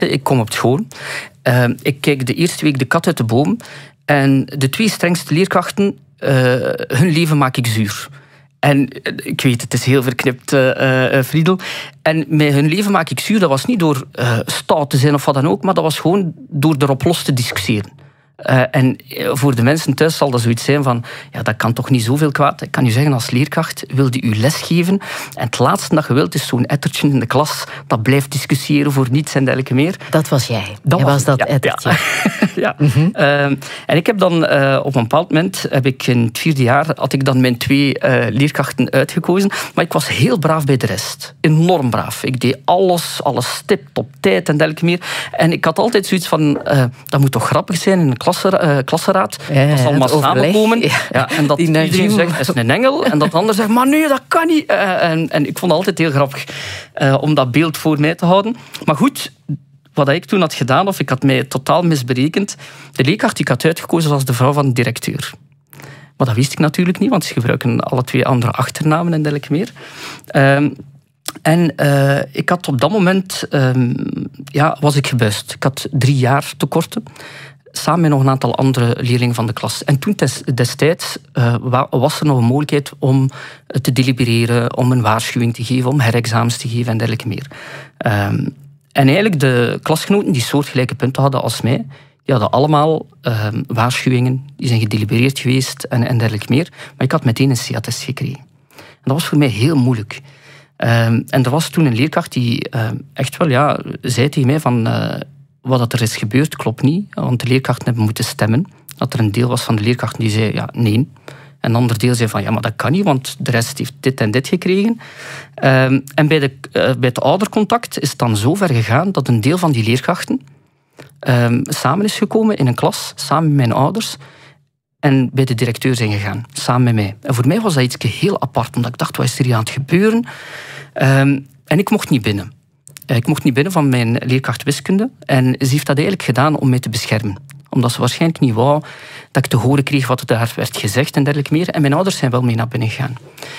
Ik kom op school. Ik kijk de eerste week de kat uit de boom. En de 2 strengste leerkrachten, hun leven maak ik zuur. En ik weet, het is heel verknipt, Friedel. En met hun leven maak ik zuur. Dat was niet door stout te zijn of wat dan ook, maar dat was gewoon door erop los te discussiëren. En voor de mensen thuis zal dat zoiets zijn van, ja, dat kan toch niet zoveel kwaad. Ik kan u zeggen, als leerkracht wilde u lesgeven en het laatste dat je wilt is zo'n ettertje in de klas dat blijft discussiëren voor niets en dergelijke meer. Dat was jij. Jij was dat ettertje. Ja. En ik heb dan op een bepaald moment, in het 4e jaar, had ik dan mijn 2 leerkrachten uitgekozen. Maar ik was heel braaf bij de rest. Enorm braaf. Ik deed alles stipt op tijd en dergelijke meer. En ik had altijd zoiets van, dat moet toch grappig zijn in een klassenraad. Dat zal maar samenkomen. Ja, en dat iedereen zegt, is een engel. En dat de ander zegt, maar nee, dat kan niet. En ik vond het altijd heel grappig om dat beeld voor mij te houden. Maar goed, wat ik toen had gedaan, of ik had mij totaal misberekend, de leerkracht die ik had uitgekozen was de vrouw van de directeur. Maar dat wist ik natuurlijk niet, want ze gebruiken alle 2 andere achternamen en dergelijke meer. En ik had op dat moment, was ik gebuist. Ik had 3 jaar tekorten. Samen met nog een aantal andere leerlingen van de klas. En toen destijds was er nog een mogelijkheid om te delibereren, om een waarschuwing te geven, om herexamens te geven en dergelijke meer. En eigenlijk de klasgenoten die soortgelijke punten hadden als mij, die hadden allemaal waarschuwingen, die zijn gedelibereerd geweest en dergelijke meer. Maar ik had meteen een C-attest gekregen. En dat was voor mij heel moeilijk. En er was toen een leerkracht die echt wel zei tegen mij van, wat er is gebeurd klopt niet, want de leerkrachten hebben moeten stemmen. Dat er een deel was van de leerkrachten die zei nee. En een ander deel zei van, maar dat kan niet, want de rest heeft dit en dit gekregen. En bij het oudercontact is het dan zo ver gegaan dat een deel van die leerkrachten samen is gekomen in een klas, samen met mijn ouders, en bij de directeur zijn gegaan, samen met mij. En voor mij was dat iets heel apart, omdat ik dacht, wat is er hier aan het gebeuren? En ik mocht niet binnen. Ik mocht niet binnen van mijn leerkracht wiskunde. En ze heeft dat eigenlijk gedaan om mij te beschermen. Omdat ze waarschijnlijk niet wou dat ik te horen kreeg wat er daar werd gezegd en dergelijke meer. En mijn ouders zijn wel mee naar binnen gegaan.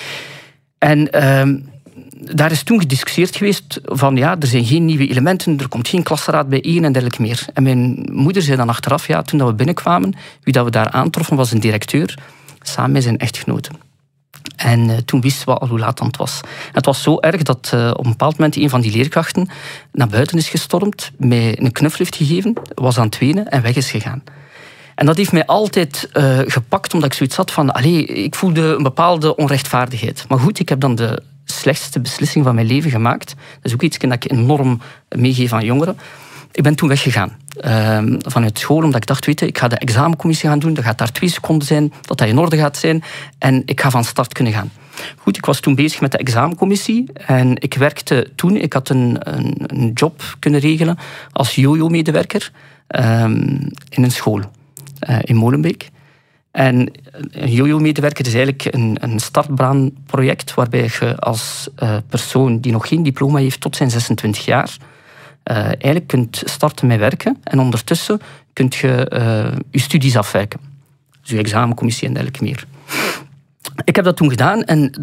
En daar is toen gediscussieerd geweest van, er zijn geen nieuwe elementen, er komt geen klasraad bijeen en dergelijke meer. En mijn moeder zei dan achteraf, toen dat we binnenkwamen, wie dat we daar aantroffen was een directeur, samen met zijn echtgenote. En toen wisten we al hoe laat het was. En het was zo erg dat op een bepaald moment een van die leerkrachten naar buiten is gestormd, mij een knuffel heeft gegeven, was aan het wenen en weg is gegaan. En dat heeft mij altijd gepakt, omdat ik zoiets had van, ik voelde een bepaalde onrechtvaardigheid. Maar goed, ik heb dan de slechtste beslissing van mijn leven gemaakt. Dat is ook iets dat ik enorm meegeef aan jongeren. Ik ben toen weggegaan vanuit school, omdat ik dacht, ik ga de examencommissie gaan doen, dat gaat daar 2 seconden zijn, dat in orde gaat zijn, en ik ga van start kunnen gaan. Goed, ik was toen bezig met de examencommissie en ik werkte toen, ik had een job kunnen regelen als jojo-medewerker in een school in Molenbeek. En een jojo-medewerker is eigenlijk een startbaanproject waarbij je als persoon die nog geen diploma heeft tot zijn 26 jaar eigenlijk kunt starten met werken en ondertussen kunt je je studies afwijken. Dus je examencommissie en dergelijke meer. Ik heb dat toen gedaan en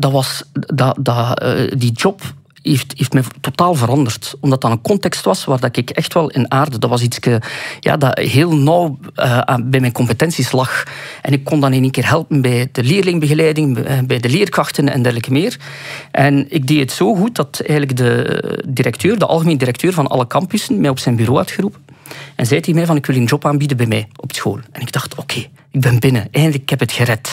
die job heeft me totaal veranderd. Omdat dat een context was waar dat ik echt wel in aarde. Dat was iets dat heel nauw bij mijn competenties lag. En ik kon dan in één keer helpen bij de leerlingbegeleiding, bij de leerkrachten en dergelijke meer. En ik deed het zo goed dat eigenlijk de algemeen directeur van alle campussen mij op zijn bureau had geroepen. En zei tegen mij van, ik wil een job aanbieden bij mij op school. En ik dacht, oké, ik ben binnen. Eindelijk, ik heb het gered.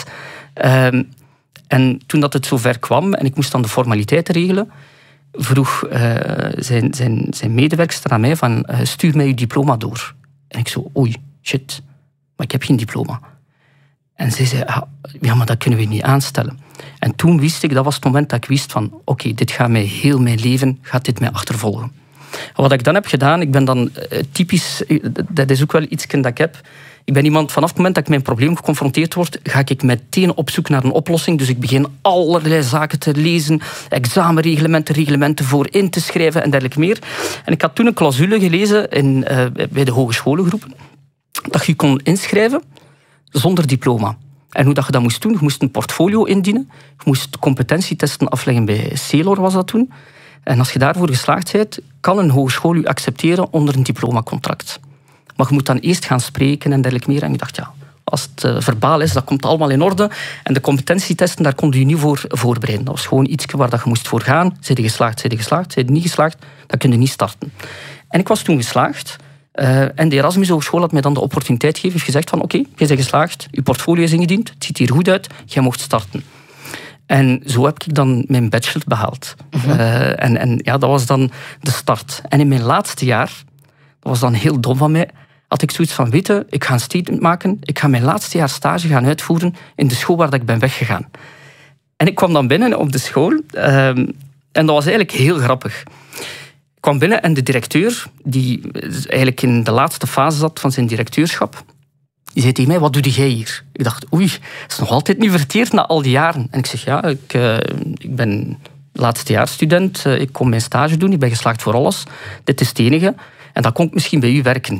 En toen dat het zover kwam en ik moest dan de formaliteiten regelen, vroeg zijn medewerkster aan mij van, stuur mij uw diploma door. En ik zo, oei, shit, maar ik heb geen diploma. En zij zei, maar dat kunnen we niet aanstellen. En toen wist ik, dat was het moment dat ik wist van, oké, dit gaat mij heel mijn leven, gaat dit mij achtervolgen. En wat ik dan heb gedaan, ik ben dan typisch, dat is ook wel iets dat ik heb, ik ben iemand, vanaf het moment dat ik met een probleem geconfronteerd word, ga ik meteen op zoek naar een oplossing. Dus ik begin allerlei zaken te lezen, reglementen voor in te schrijven en dergelijke meer. En ik had toen een clausule gelezen bij de hogescholengroepen, dat je kon inschrijven zonder diploma. En hoe dat je dat moest doen, je moest een portfolio indienen, je moest competentietesten afleggen bij Celor, was dat toen. En als je daarvoor geslaagd bent, kan een hogeschool je accepteren onder een diplomacontract. Maar je moet dan eerst gaan spreken en dergelijke meer. En ik dacht, ja, als het verbaal is, dat komt allemaal in orde. En de competentietesten, daar kon je niet voor voorbereiden. Dat was gewoon iets waar je moest voor gaan. Zijn je geslaagd, zijn je geslaagd. Zijn je niet geslaagd, dan kun je niet starten. En ik was toen geslaagd. En de Erasmus Hogeschool had mij dan de opportuniteit gegeven. Heeft gezegd van, oké, je bent geslaagd. Je portfolio is ingediend. Het ziet hier goed uit. Jij mocht starten. En zo heb ik dan mijn bachelor behaald. En ja, dat was dan de start. En in mijn laatste jaar, dat was dan heel dom van mij, had ik zoiets van, weet je, ik ga een statement maken. Ik ga mijn laatste jaar stage gaan uitvoeren in de school waar ik ben weggegaan. En ik kwam dan binnen op de school. En dat was eigenlijk heel grappig. Ik kwam binnen en de directeur, die eigenlijk in de laatste fase zat van zijn directeurschap, die zei tegen mij, wat doe jij hier? Ik dacht, oei, het is nog altijd niet verteerd na al die jaren. En ik zeg, ja, ik ben laatstejaarsstudent. Ik kom mijn stage doen. Ik ben geslaagd voor alles. Dit is het enige. En dan kon ik misschien bij u werken.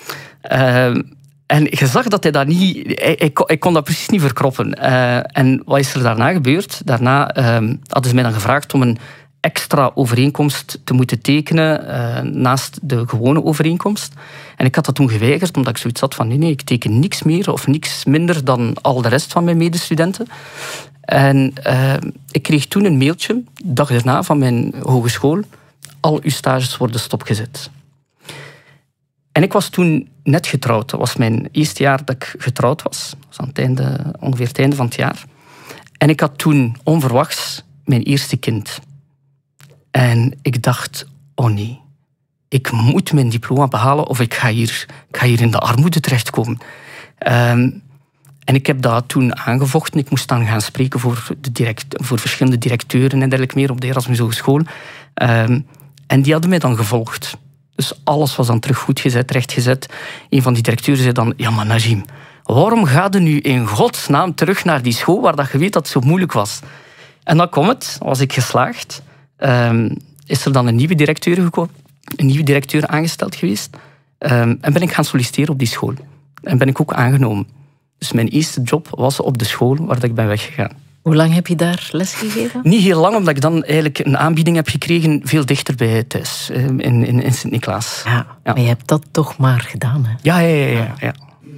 En je zag dat hij dat niet... Ik kon dat precies niet verkroppen. En wat is er daarna gebeurd? Daarna hadden ze mij dan gevraagd om een extra overeenkomst te moeten tekenen naast de gewone overeenkomst. En ik had dat toen geweigerd, omdat ik zoiets had van nee, ik teken niks meer of niks minder dan al de rest van mijn medestudenten. En ik kreeg toen een mailtje, de dag daarna van mijn hogeschool, al uw stages worden stopgezet. En ik was toen net getrouwd. Dat was mijn eerste jaar dat ik getrouwd was. Dat was aan het einde, ongeveer het einde van het jaar. En ik had toen onverwachts mijn eerste kind. En ik dacht, oh nee, ik moet mijn diploma behalen of ik ga hier in de armoede terechtkomen. En ik heb dat toen aangevochten. Ik moest dan gaan spreken voor verschillende directeuren en dergelijke meer op de Erasmus Hogeschool. En die hadden mij dan gevolgd. Dus alles was dan terug goed gezet, rechtgezet. Een van die directeuren zei dan, ja maar Najim, waarom ga je nu in godsnaam terug naar die school waar dat je weet dat het zo moeilijk was? En dan kwam het, was ik geslaagd. Is er dan een nieuwe directeur gekomen, een nieuwe directeur aangesteld geweest. En ben ik gaan solliciteren op die school. En ben ik ook aangenomen. Dus mijn eerste job was op de school waar ik ben weggegaan. Hoe lang heb je daar lesgegeven? Niet heel lang, omdat ik dan eigenlijk een aanbieding heb gekregen veel dichter bij thuis, in Sint-Niklaas. Ja, maar je hebt dat toch maar gedaan, hè? Ja.